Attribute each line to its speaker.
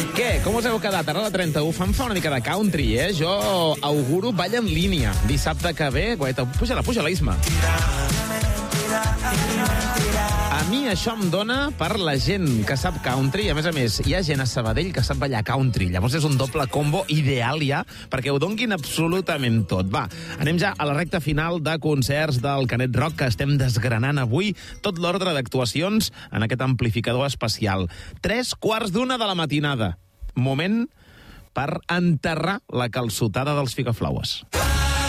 Speaker 1: Què? Com us heu quedat? Ara a la 31 fa una mica de country, eh? Jo auguro ball en línia. Dissabte que ve... Guaita, puja-la, Isma. A mi això em dona per la gent que sap country. A més, hi ha gent a Sabadell que sap ballar country. Llavors és un doble combo ideal ja perquè ho donguin absolutament tot. Va, anem ja a la recta final de concerts del Canet Rock que estem desgranant avui tot l'ordre d'actuacions en aquest amplificador especial. 3:15 de la matinada. Moment per enterrar la calçotada dels Ficaflaues.